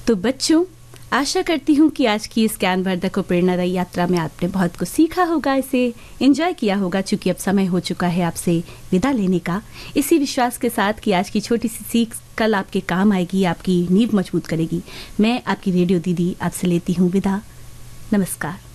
तो बच्चों, आशा करती हूँ कि आज की इस ज्ञानवर्धक और प्रेरणादायी यात्रा में आपने बहुत कुछ सीखा होगा, इसे एंजॉय किया होगा। चूंकि अब समय हो चुका है आपसे विदा लेने का, इसी विश्वास के साथ कि आज की छोटी सी सीख कल आपके काम आएगी, आपकी नींव मजबूत करेगी, मैं आपकी रेडियो दीदी आपसे लेती हूँ विदा। नमस्कार।